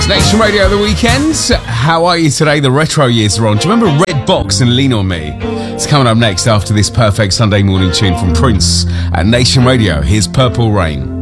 Nation Radio at the weekends. How are you today? The retro years are on. Do you remember Red Box and Lean On Me? It's coming up next after this perfect Sunday morning tune from Prince at Nation Radio. Here's Purple Rain.